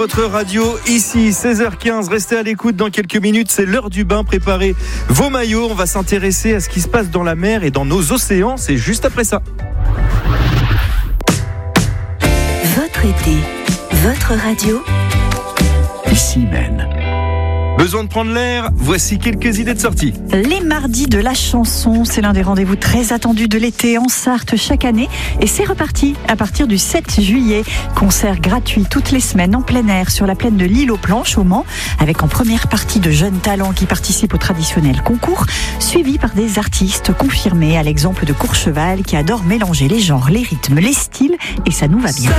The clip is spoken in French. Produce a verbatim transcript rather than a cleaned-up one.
votre radio, ici seize heures quinze. Restez à l'écoute dans quelques minutes, c'est l'heure du bain. Préparez vos maillots, on va s'intéresser à ce qui se passe dans la mer et dans nos océans. C'est juste après ça. Votre été, votre radio, ici même. Besoin de prendre l'air? Voici quelques idées de sortie. Les mardis de la chanson, c'est l'un des rendez-vous très attendus de l'été en Sarthe chaque année. Et c'est reparti à partir du sept juillet. Concert gratuit toutes les semaines en plein air sur la plaine de l'Île aux Planches au Mans, avec en première partie de jeunes talents qui participent au traditionnel concours, suivis par des artistes confirmés, à l'exemple de Courchevel qui adore mélanger les genres, les rythmes, les styles, et ça nous va bien.